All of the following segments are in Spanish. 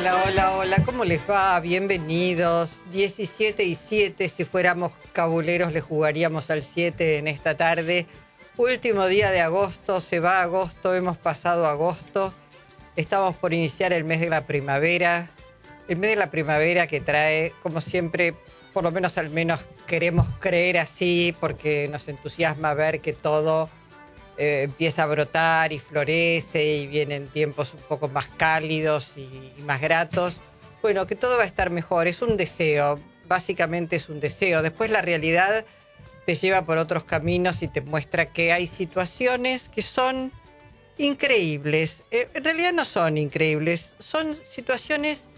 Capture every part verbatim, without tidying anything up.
Hola, hola, hola, ¿cómo les va? Bienvenidos. diecisiete y siete, si fuéramos cabuleros le jugaríamos al siete en esta tarde. Último día de agosto, se va agosto, hemos pasado agosto. Estamos por iniciar el mes de la primavera. El mes de la primavera que trae, como siempre, por lo menos al menos queremos creer así, porque nos entusiasma ver que todo eh, empieza a brotar y florece y vienen tiempos un poco más cálidos y, y más gratos. Bueno, que todo va a estar mejor, es un deseo, básicamente es un deseo. Después la realidad te lleva por otros caminos y te muestra que hay situaciones que son increíbles. Eh, en realidad no son increíbles, son situaciones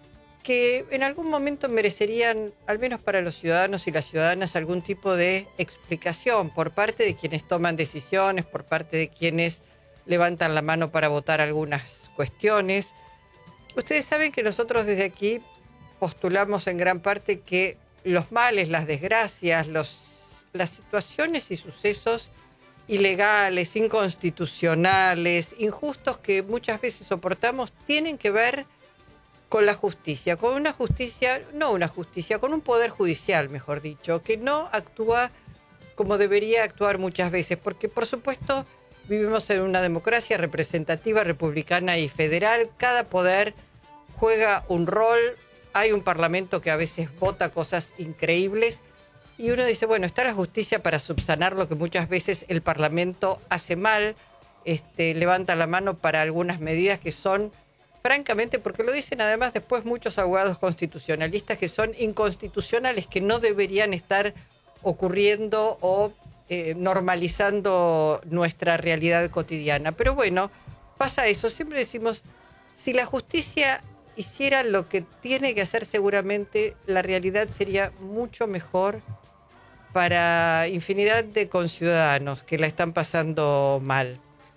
que en algún momento merecerían, al menos para los ciudadanos y las ciudadanas, algún tipo de explicación por parte de quienes toman decisiones, por parte de quienes levantan la mano para votar algunas cuestiones. Ustedes saben que nosotros desde aquí postulamos en gran parte que los males, las desgracias, los, las situaciones y sucesos ilegales, inconstitucionales, injustos que muchas veces soportamos, tienen que ver con la justicia, con una justicia, no una justicia, con un poder judicial, mejor dicho, que no actúa como debería actuar muchas veces, porque por supuesto vivimos en una democracia representativa, republicana y federal, cada poder juega un rol, hay un parlamento que a veces vota cosas increíbles, y uno dice, bueno, está la justicia para subsanar lo que muchas veces el parlamento hace mal, este, levanta la mano para algunas medidas que son, francamente, porque lo dicen además después muchos abogados constitucionalistas, que son inconstitucionales, que no deberían estar ocurriendo o eh, normalizando nuestra realidad cotidiana. Pero bueno, pasa eso. Siempre decimos, si la justicia hiciera lo que tiene que hacer, seguramente la realidad sería mucho mejor para infinidad de conciudadanos que la están pasando mal.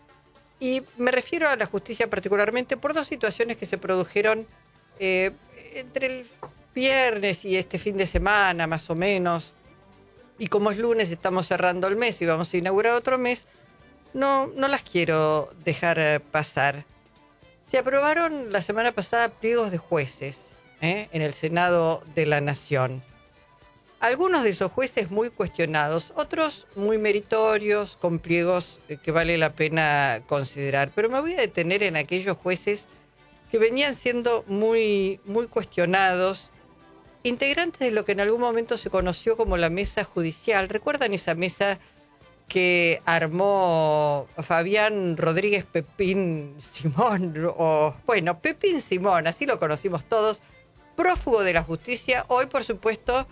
Y me refiero a la justicia particularmente por dos situaciones que se produjeron eh, entre el viernes y este fin de semana, más o menos. Y como es lunes, estamos cerrando el mes y vamos a inaugurar otro mes, no, no las quiero dejar pasar. Se aprobaron la semana pasada pliegos de jueces ¿eh? en el Senado de la Nación. Algunos de esos jueces muy cuestionados, otros muy meritorios, con pliegos que vale la pena considerar. Pero me voy a detener en aquellos jueces que venían siendo muy, muy cuestionados, integrantes de lo que en algún momento se conoció como la mesa judicial. ¿Recuerdan esa mesa que armó Fabián Rodríguez Pepín Simón? O, bueno, Pepín Simón, así lo conocimos todos, prófugo de la justicia. Hoy, por supuesto,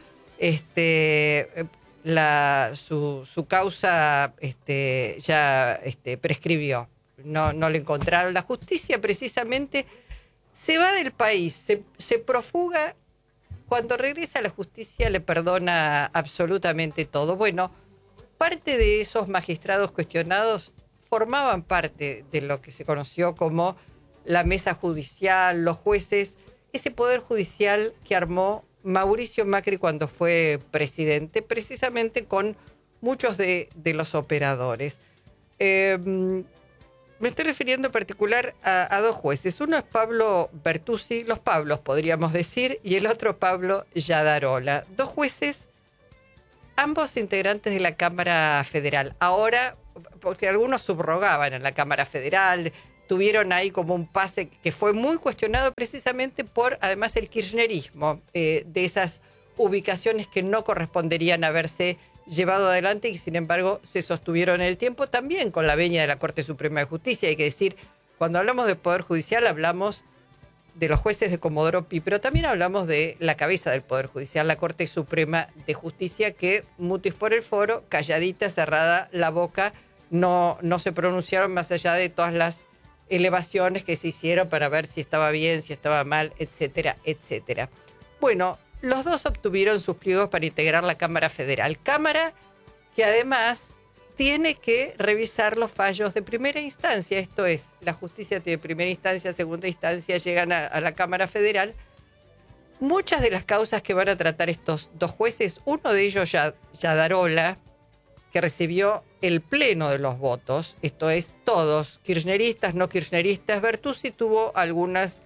Este, la, su, su causa este, ya este, prescribió, no, no le encontraron. La justicia precisamente se va del país, se, se profuga, cuando regresa a la justicia le perdona absolutamente todo. Bueno, parte de esos magistrados cuestionados formaban parte de lo que se conoció como la mesa judicial, los jueces, ese poder judicial que armó Mauricio Macri cuando fue presidente, precisamente con muchos de, de los operadores. Eh, me estoy refiriendo en particular a, a dos jueces. Uno es Pablo Bertuzzi, los Pablos podríamos decir, y el otro Pablo Yadarola. Dos jueces, ambos integrantes de la Cámara Federal. Ahora, porque algunos subrogaban en la Cámara Federal, tuvieron ahí como un pase que fue muy cuestionado precisamente por, además, el kirchnerismo, eh, de esas ubicaciones que no corresponderían haberse llevado adelante y, sin embargo, se sostuvieron en el tiempo, también con la venia de la Corte Suprema de Justicia. Hay que decir, cuando hablamos del Poder Judicial, hablamos de los jueces de Comodoro Pi, pero también hablamos de la cabeza del Poder Judicial, la Corte Suprema de Justicia, que, mutis por el foro, calladita, cerrada la boca, no, no se pronunciaron más allá de todas las elevaciones que se hicieron para ver si estaba bien, si estaba mal, etcétera, etcétera. Bueno, los dos obtuvieron sus pliegos para integrar la Cámara Federal. Cámara que además tiene que revisar los fallos de primera instancia. Esto es, la justicia tiene primera instancia, segunda instancia, llegan a, a la Cámara Federal. Muchas de las causas que van a tratar estos dos jueces, uno de ellos, Yadarola, que recibió el pleno de los votos, esto es, todos, kirchneristas, no kirchneristas. Bertuzzi tuvo algunas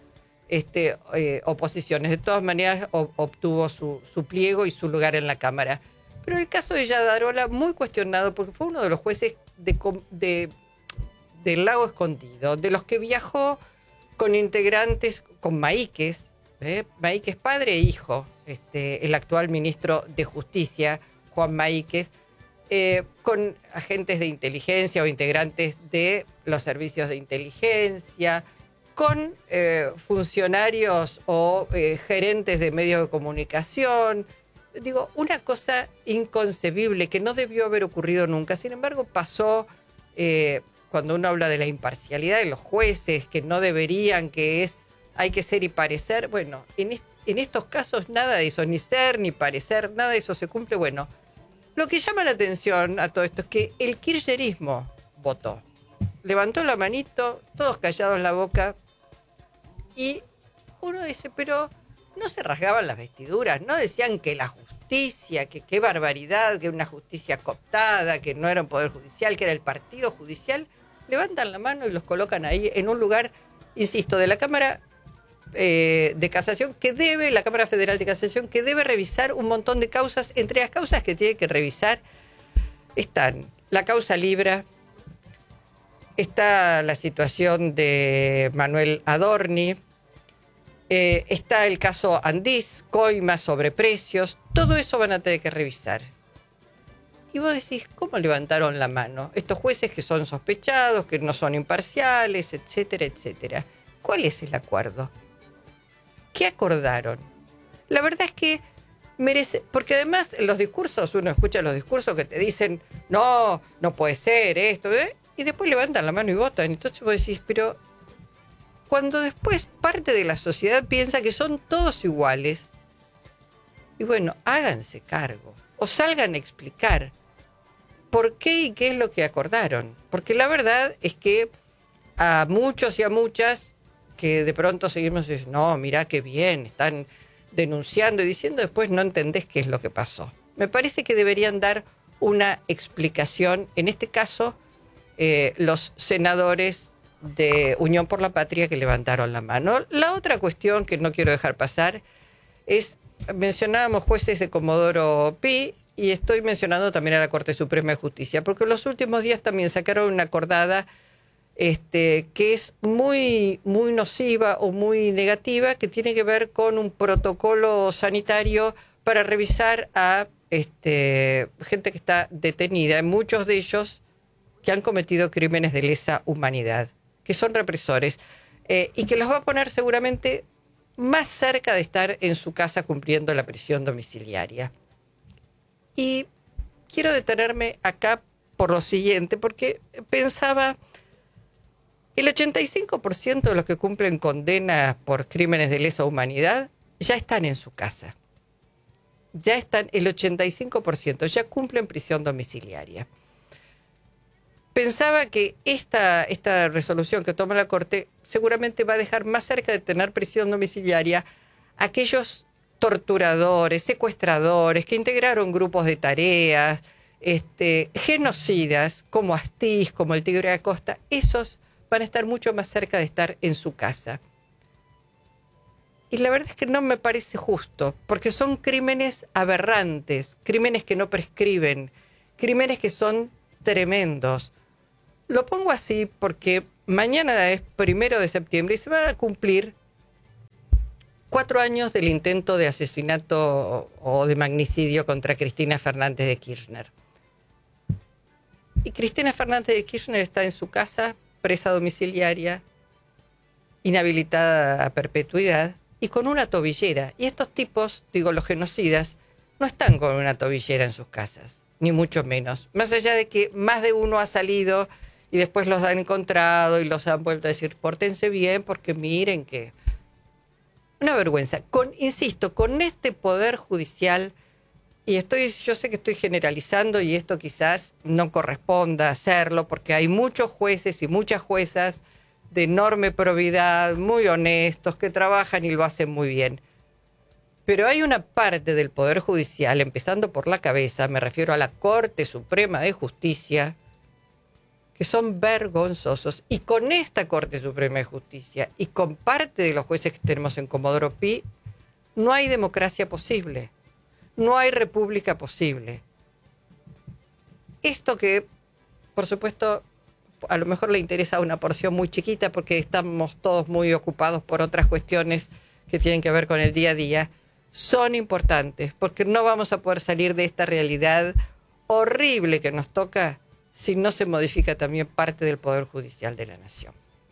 este, eh, oposiciones. De todas maneras, o, obtuvo su, su pliego y su lugar en la Cámara. Pero el caso de Yadarola, muy cuestionado, porque fue uno de los jueces de, de, del Lago Escondido, de los que viajó con integrantes, con Maíquez, ¿eh? Maíquez padre e hijo, este, el actual ministro de Justicia, Juan Maíquez, eh, con agentes de inteligencia o integrantes de los servicios de inteligencia, con eh, funcionarios o eh, gerentes de medios de comunicación. Digo, una cosa inconcebible que no debió haber ocurrido nunca. Sin embargo, pasó eh, cuando uno habla de la imparcialidad de los jueces, que no deberían, que es hay que ser y parecer. Bueno, en, est en estos casos nada de eso, ni ser, ni parecer, nada de eso se cumple. Bueno, lo que llama la atención a todo esto es que el kirchnerismo votó. Levantó la manito, todos callados la boca, y uno dice, pero no se rasgaban las vestiduras, no decían que la justicia, que qué barbaridad, que una justicia cooptada, que no era un poder judicial, que era el partido judicial. Levantan la mano y los colocan ahí en un lugar, insisto, de la Cámara eh, de Casación, que debe, la Cámara Federal de Casación, que debe revisar un montón de causas. Entre las causas que tiene que revisar están la causa Libra, está la situación de Manuel Adorni, Eh, está el caso Andís, coimas, sobreprecios, todo eso van a tener que revisar. Y vos decís, ¿cómo levantaron la mano? Estos jueces que son sospechados, que no son imparciales, etcétera, etcétera. ¿Cuál es el acuerdo? ¿Qué acordaron? La verdad es que merece, porque además en los discursos, uno escucha los discursos que te dicen, no, no puede ser esto, ¿eh? Y después levantan la mano y votan. Entonces vos decís, pero cuando después parte de la sociedad piensa que son todos iguales, y bueno, háganse cargo, o salgan a explicar por qué y qué es lo que acordaron. Porque la verdad es que a muchos y a muchas que de pronto seguimos diciendo, no, mirá qué bien, están denunciando y diciendo, después no entendés qué es lo que pasó. Me parece que deberían dar una explicación, en este caso, eh, los senadores de Unión por la Patria que levantaron la mano. La otra cuestión que no quiero dejar pasar es, mencionábamos jueces de Comodoro Pi, y estoy mencionando también a la Corte Suprema de Justicia, porque en los últimos días también sacaron una acordada este, que es muy, muy nociva o muy negativa, que tiene que ver con un protocolo sanitario para revisar a este, gente que está detenida, muchos de ellos que han cometido crímenes de lesa humanidad, que son represores, eh, y que los va a poner seguramente más cerca de estar en su casa cumpliendo la prisión domiciliaria. Y quiero detenerme acá por lo siguiente, porque pensaba, el ochenta y cinco por ciento de los que cumplen condenas por crímenes de lesa humanidad ya están en su casa. Ya están, el ochenta y cinco por ciento ya cumplen prisión domiciliaria. Pensaba que esta, esta resolución que toma la Corte seguramente va a dejar más cerca de tener prisión domiciliaria a aquellos torturadores, secuestradores, que integraron grupos de tareas, este, genocidas como Astiz, como el Tigre de Acosta. Esos van a estar mucho más cerca de estar en su casa. Y la verdad es que no me parece justo, porque son crímenes aberrantes, crímenes que no prescriben, crímenes que son tremendos. Lo pongo así porque mañana es primero de septiembre y se van a cumplir cuatro años del intento de asesinato o de magnicidio contra Cristina Fernández de Kirchner. Y Cristina Fernández de Kirchner está en su casa, presa domiciliaria, inhabilitada a perpetuidad y con una tobillera. Y estos tipos, digo, los genocidas, no están con una tobillera en sus casas, ni mucho menos. Más allá de que más de uno ha salido y después los han encontrado y los han vuelto a decir, pórtense bien porque miren que... Una vergüenza. Con, insisto, con este poder judicial, y estoy, yo sé que estoy generalizando y esto quizás no corresponda hacerlo porque hay muchos jueces y muchas juezas de enorme probidad, muy honestos, que trabajan y lo hacen muy bien. Pero hay una parte del Poder Judicial, empezando por la cabeza, me refiero a la Corte Suprema de Justicia, que son vergonzosos. Y con esta Corte Suprema de Justicia y con parte de los jueces que tenemos en Comodoro Pi, no hay democracia posible, no hay república posible. Esto que, por supuesto, a lo mejor le interesa a una porción muy chiquita porque estamos todos muy ocupados por otras cuestiones que tienen que ver con el día a día, son importantes porque no vamos a poder salir de esta realidad horrible que nos toca si no se modifica también parte del Poder Judicial de la Nación.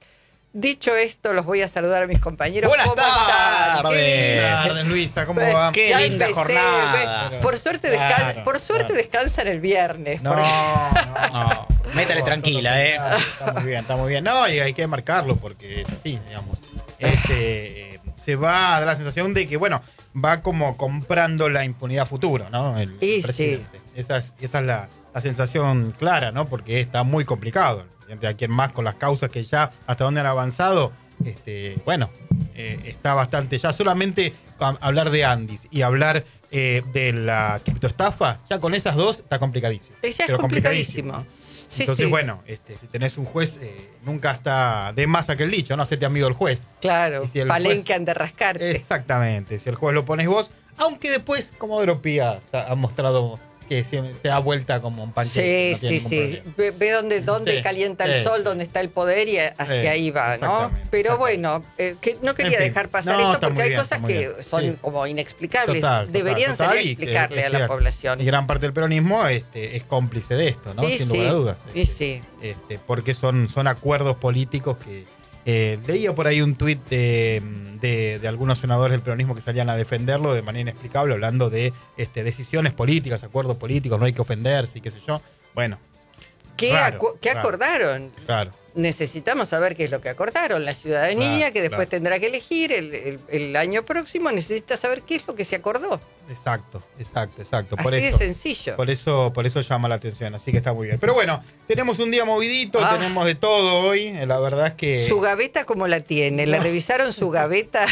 Dicho esto, los voy a saludar a mis compañeros. Buenas ¿Cómo están? tardes. Buenas tardes, Luisa, ¿cómo va? Qué Ya linda empecé, jornada. ve- Por suerte, Claro, descan- por suerte claro. descansan el viernes. No, porque- no, No, métale tranquila, eh. Está muy bien, está muy bien. No, y hay que marcarlo porque es así, digamos. Es, eh, se va a dar la sensación de que, bueno, va como comprando la impunidad futuro, ¿no? El, Y el presidente. Esa es, esa es la, la sensación clara, ¿no? Porque está muy complicado. El presidente, a quien más con las causas que ya hasta dónde han avanzado, este, bueno, eh, está bastante. Ya solamente a- hablar de Andis y hablar eh, de la criptoestafa, ya con esas dos está complicadísimo. Ella es Pero complicadísimo. Sí, Entonces, sí. bueno, este, si tenés un juez, eh, nunca está de más aquel dicho, ¿no? Hacete amigo del juez. Claro, Y si el palenque juez- han de rascarte. Exactamente, si el juez lo pones vos, aunque después, como Europea, ha mostrado que se, se da vuelta como un panqueque. Sí, no tiene sí, ningún sí. problema. Ve, ve dónde, dónde Sí, calienta el sí, sol, sí. dónde está el poder y hacia Sí, ahí va, ¿no? exactamente, Pero exactamente. bueno, eh, que no quería En fin. dejar pasar No, esto está porque muy hay bien, cosas está muy que bien. son Sí. como inexplicables. Total, Deberían total, salir a total, y que- explicarle es a la cierto. población. Y gran parte del peronismo este, es cómplice de esto, ¿no? Sí, Sin sí, lugar a dudas. sí, Este, sí. este, porque son, son acuerdos políticos que... Eh, leía por ahí un tuit de, de, de algunos senadores del peronismo que salían a defenderlo de manera inexplicable, hablando de este, decisiones políticas, acuerdos políticos, no hay que ofenderse y qué sé yo. Bueno, ¿Qué, raro, acu- qué raro. acordaron? claro. Necesitamos saber qué es lo que acordaron. La ciudadanía, Claro, que después claro. tendrá que elegir el, el- el año próximo, necesita saber qué es lo que se acordó. Exacto, exacto, exacto. Así Por de eso, sencillo. por eso, por eso llama la atención, así que está muy bien. Pero bueno, tenemos un día movidito, Ah. tenemos de todo hoy. eh, La verdad es que. Su gaveta, ¿cómo la tiene? ¿Le No. revisaron su gaveta?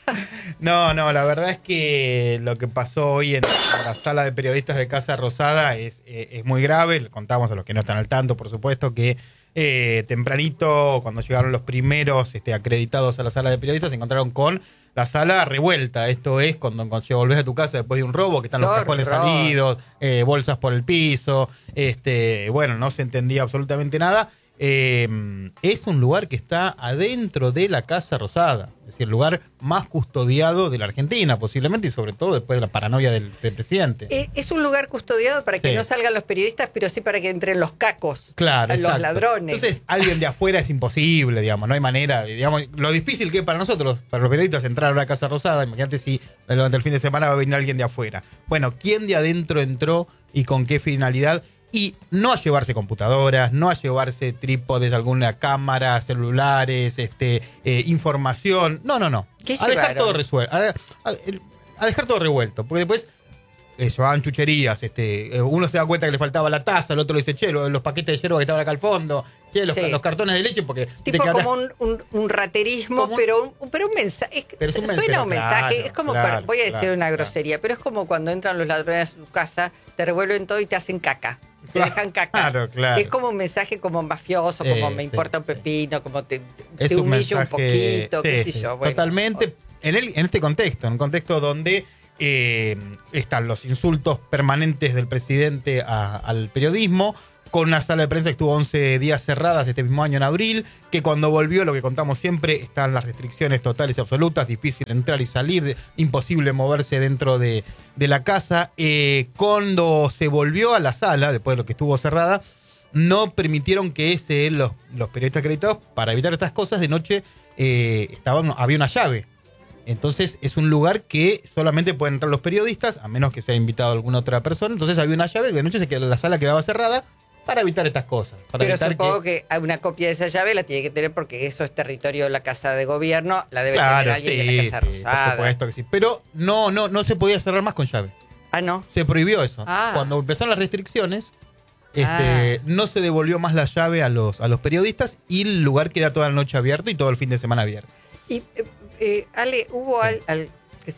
No, no, la verdad es que lo que pasó hoy en la sala de periodistas de Casa Rosada es, eh, es muy grave. Le contamos a los que no están al tanto, por supuesto, que eh, tempranito, cuando llegaron los primeros este, acreditados a la sala de periodistas, se encontraron con la sala revuelta. Esto es cuando, cuando volvés a tu casa después de un robo, que están los ¡Qué cajones horror! salidos, eh, bolsas por el piso. Este, bueno, no se entendía absolutamente nada. Eh, es un lugar que está adentro de la Casa Rosada, es decir, el lugar más custodiado de la Argentina, posiblemente, y sobre todo después de la paranoia del, del presidente. Eh, Es un lugar custodiado para que Sí. no salgan los periodistas, pero sí para que entren los cacos, Claro, los exacto. ladrones. Entonces, alguien de afuera es imposible, digamos, no hay manera. Digamos, lo difícil que es para nosotros, para los periodistas, entrar a una Casa Rosada, imagínate si durante el fin de semana va a venir alguien de afuera. Bueno, ¿quién de adentro entró y con qué finalidad? Y no a llevarse computadoras, no a llevarse trípodes, alguna cámara, celulares, este, eh, información. No, no, no. ¿Qué a dejar llevaron? todo resuelto. A, a- a dejar todo revuelto. Porque después eh, llevaban chucherías. Este, eh, uno se da cuenta que le faltaba la taza, el otro dice, che, lo- los paquetes de yerba que estaban acá al fondo, che, los, Sí. los cartones de leche, porque te Tipo quedarás- como un, un- un raterismo, Como un- pero, un, pero un mensaje. Pero es un men- suena pero un mensaje. claro, es como, claro, para- voy a decir claro, una claro. grosería, pero es como cuando entran los ladrones a tu casa, te revuelven todo y te hacen caca. Te Claro, dejan caca. claro, claro. Es como un mensaje como mafioso, como Eh, me sí, importa un sí. pepino, como te, Es te un humillo un mensaje- poquito, qué sí, sé sí, yo. Bueno. Totalmente en, el, en este contexto, en un contexto donde eh, están los insultos permanentes del presidente a- al periodismo, con una sala de prensa que estuvo once días cerradas este mismo año en abril, que cuando volvió, lo que contamos siempre, están las restricciones totales y absolutas, difícil entrar y salir, imposible moverse dentro de, de la casa. Eh, cuando se volvió a la sala, después de lo que estuvo cerrada, no permitieron que ese, los, los periodistas acreditados, para evitar estas cosas, de noche eh, estaban, había una llave. Entonces es un lugar que solamente pueden entrar los periodistas, a menos que sea invitado alguna otra persona. Entonces había una llave, de noche se quedó, la sala quedaba cerrada para evitar estas cosas. Para Pero evitar supongo que... una copia de esa llave la tiene que tener porque eso es territorio de la Casa de Gobierno, la debe Claro, tener alguien sí, de la Casa sí, Rosada. por supuesto que sí. Pero no, no, no se podía cerrar más con llave. Ah, no. Se prohibió eso. Ah. Cuando empezaron las restricciones, este, Ah. no se devolvió más la llave a los, a los periodistas y el lugar queda toda la noche abierto y todo el fin de semana abierto. Y, eh, eh, Ale, hubo al, al- qué sé yo,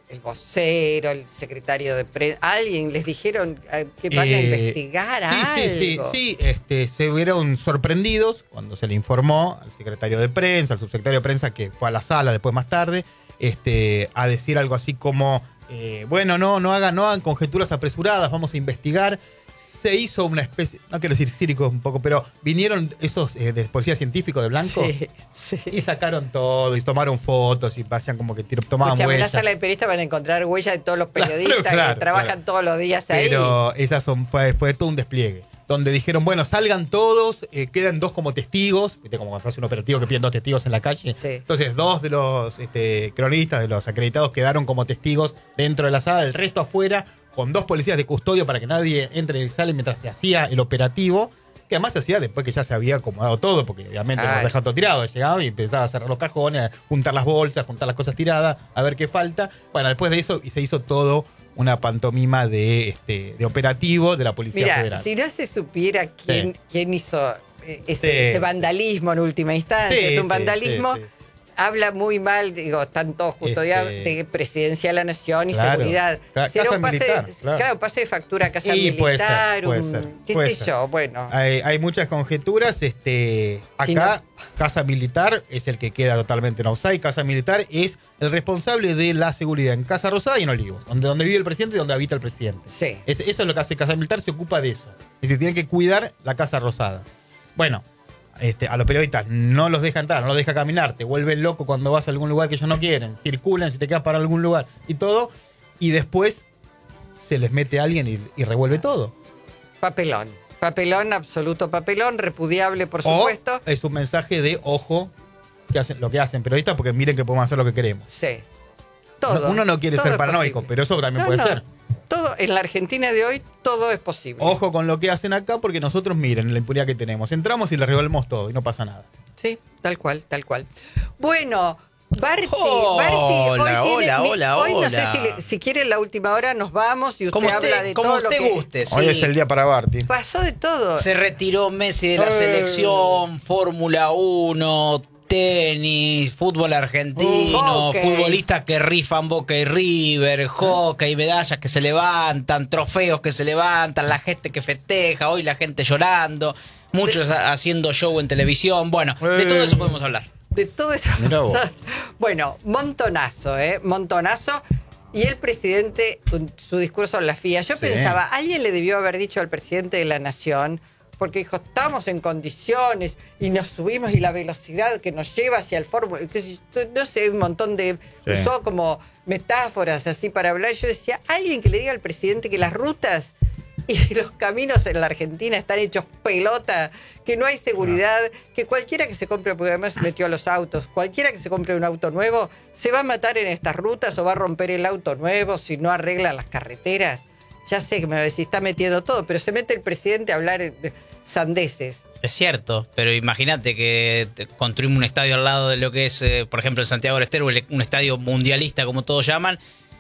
el vocero, el secretario de prensa, alguien les dijeron que van Eh, a investigar sí, algo. Sí, sí, sí, este, se vieron sorprendidos cuando se le informó al secretario de prensa, al subsecretario de prensa que fue a la sala después más tarde, este, a decir algo así como, eh, bueno, no, no hagan, no hagan conjeturas apresuradas, vamos a investigar. Se hizo una especie, no quiero decir circo un poco, pero vinieron esos eh, de policía científico de blanco Sí, sí. y sacaron todo y tomaron fotos y hacían como que tiro- tomaban Escuchame, en la huellas. sala de periodistas van a encontrar huellas de todos los Claro, periodistas claro, que trabajan claro. todos los días ahí. Pero esas son, fue, fue todo un despliegue. Donde dijeron, bueno, salgan todos, eh, quedan dos como testigos. Viste, como cuando hace un operativo que piden dos testigos en la calle. Sí. Entonces, dos de los este, cronistas, de los acreditados, quedaron como testigos dentro de la sala, el resto afuera, con dos policías de custodio para que nadie entre y sale mientras se hacía el operativo. Que además se hacía después que ya se había acomodado todo, porque obviamente Ay. nos dejaban todo tirado. Llegaba y empezaba a cerrar los cajones, a juntar las bolsas, a juntar las cosas tiradas, a ver qué falta. Bueno, después de eso y se hizo todo una pantomima de, este, de operativo de la Policía Mira, Federal. si no se supiera quién, Sí. quién hizo eh, ese, Sí. ese vandalismo en última instancia, Sí, es un sí, vandalismo, sí, sí. habla muy mal, digo, están todos custodiados Este, de Presidencia de la Nación y claro, seguridad. claro, Será casa un pase, militar, claro. claro, pase de factura a casa Y puede ser, militar, puede un- ser, qué puede sé ser. yo, bueno. Hay, hay muchas conjeturas. Este, Si acá, Casa Militar es el que queda totalmente en offside. Casa Militar es el responsable de la seguridad en Casa Rosada y en Olivos, donde, donde vive el presidente y donde habita el presidente. Sí. Es- eso es lo que hace Casa Militar, se ocupa de eso. Y se tiene que cuidar la Casa Rosada. Bueno, este, a los periodistas no los deja entrar, no los deja caminar, te vuelven loco cuando vas a algún lugar que ellos no quieren, circulan si te quedas para algún lugar y todo, y después se les mete a alguien y, y revuelve todo. Papelón. Papelón, absoluto papelón, repudiable, por O supuesto. es un mensaje de ojo que hacen, lo que hacen periodistas, porque miren que podemos hacer lo que queremos. Sí. Todo. No- uno no quiere todo ser es paranoico, posible. pero eso también No, puede no. ser. Todo, en la Argentina de hoy, todo es posible. Ojo con lo que hacen acá, porque nosotros miren la impunidad que tenemos. Entramos y le revolvemos todo y no pasa nada. Sí, tal cual, tal cual. Bueno, Barti, Hola, Barti, hoy, tiene- hola, mi- hola, hoy no sé hola. si, le- si quiere en la última hora nos vamos y usted Como habla usted, de como todo lo usted que guste. Hoy sí. es el día para Barty. pasó de todo. Se retiró Messi de la Eh. selección, Fórmula uno, tenis, fútbol argentino, Hockey. futbolistas que rifan Boca y River, hockey, medallas que se levantan, trofeos que se levantan, la gente que festeja, hoy la gente llorando, muchos ha- haciendo show en televisión. Bueno, de todo eso podemos hablar. De todo eso. Mirá vos. Bueno, montonazo, ¿eh? Montonazo. Y el presidente, con su discurso en la F I A, yo Sí. pensaba, alguien le debió haber dicho al presidente de la Nación, porque dijo, estamos en condiciones y nos subimos y la velocidad que nos lleva hacia el fórmula, qué sé yo, no sé, un montón de... Sí. Usó como metáforas así para hablar. Yo decía, alguien que le diga al presidente que las rutas y los caminos en la Argentina están hechos pelota, que no hay seguridad, que cualquiera que se compre, porque además metió a los autos, cualquiera que se compre un auto nuevo se va a matar en estas rutas o va a romper el auto nuevo si no arregla las carreteras. Ya sé que me decís, está metiendo todo, pero se mete el presidente a hablar en- sandeces. Es cierto, pero imagínate que te- construimos un estadio al lado de lo que es, eh, por ejemplo, el Santiago del Estero, el- un estadio mundialista, como todos llaman,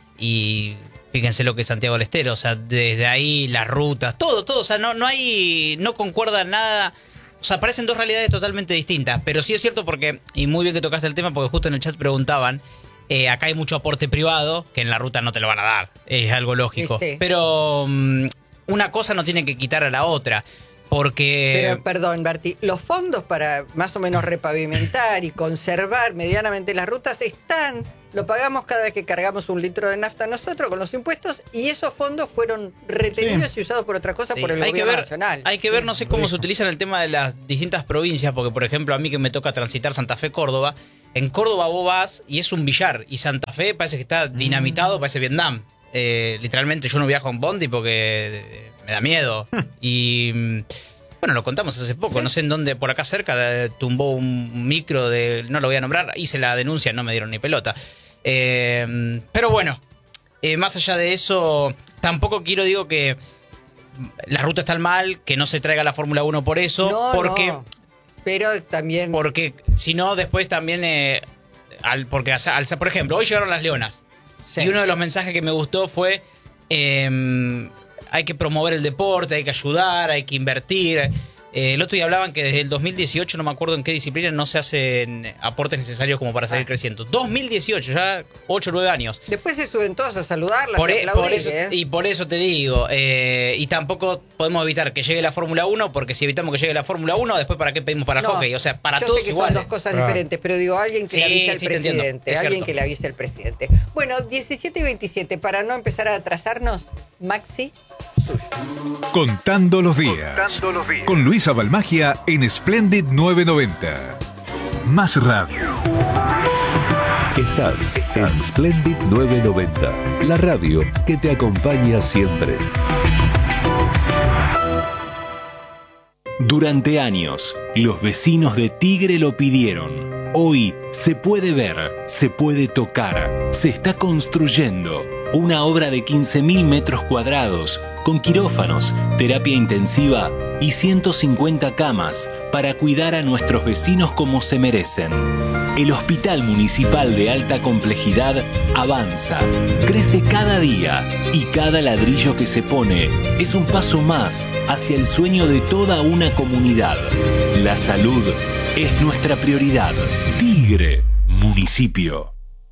y fíjense lo que es Santiago del Estero, o sea, desde ahí las rutas, todo, todo, o sea, no, no hay, no concuerda nada, o sea, parecen dos realidades totalmente distintas, pero sí es cierto porque, y muy bien que tocaste el tema, porque justo en el chat preguntaban, eh, acá hay mucho aporte privado, que en la ruta no te lo van a dar, es algo lógico, Sí, sí. pero mm, una cosa no tiene que quitar a la otra, porque... Pero, perdón, Berti, los fondos para más o menos repavimentar y conservar medianamente las rutas están, lo pagamos cada vez que cargamos un litro de nafta nosotros con los impuestos y esos fondos fueron retenidos Sí. y usados por otra cosa Sí, por el hay que gobierno ver, nacional. Hay que ver, no sé cómo se utiliza en el tema de las distintas provincias, porque por ejemplo a mí que me toca transitar Santa Fe, Córdoba, en Córdoba vos vas y es un billar, y Santa Fe parece que está dinamitado, parece Vietnam. Eh, literalmente yo no viajo en Bondi porque eh, me da miedo. Y mm, bueno, lo contamos hace poco, no sé en dónde, por acá cerca, eh, tumbó un micro de, no lo voy a nombrar, hice la denuncia, no me dieron ni pelota. Eh, pero bueno, eh, más allá de eso, tampoco quiero, digo que la ruta está mal, que no se traiga la Fórmula uno por eso, No, porque, no. Pero también... porque si no, después también, eh, al, porque al- al- por ejemplo, hoy llegaron las Leonas, Sí. y uno de los mensajes que me gustó fue, eh, hay que promover el deporte, hay que ayudar, hay que invertir. Eh, el otro día hablaban que desde el dos mil dieciocho, no me acuerdo en qué disciplina, no se hacen aportes necesarios como para seguir Ah. creciendo. dos mil dieciocho, ya ocho o nueve años. Después se suben todos a saludarlas, Por, a e- aplaudir, por eso, ¿eh? y por eso te digo, eh, y tampoco podemos evitar que llegue la Fórmula uno, porque si evitamos que llegue la Fórmula uno, después ¿para qué pedimos para No, hockey? O sea, para yo todos sé que iguales. son dos cosas Claro. diferentes, pero digo, alguien que Sí, le avise al sí, te entiendo. presidente, Es alguien cierto. que le avise al presidente. Bueno, diecisiete y veintisiete, para no empezar a atrasarnos, Maxi, suyo. Contando los días. Con Luisa Balmagia en Splendid novecientos noventa. Más radio. Estás en Splendid novecientos noventa, la radio que te acompaña siempre. Durante años, los vecinos de Tigre lo pidieron. Hoy se puede ver, se puede tocar, se está construyendo una obra de quince mil metros cuadrados con quirófanos, terapia intensiva y ciento cincuenta camas para cuidar a nuestros vecinos como se merecen. El Hospital Municipal de Alta Complejidad avanza, crece cada día y cada ladrillo que se pone es un paso más hacia el sueño de toda una comunidad. La salud es nuestra prioridad. Tigre, municipio.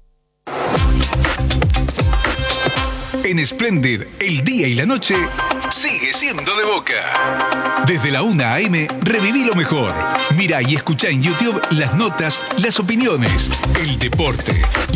En Splendid, el día y la noche sigue siendo de Boca. Desde la una a eme, reviví lo mejor. Mira y escucha en YouTube las notas, las opiniones, el deporte.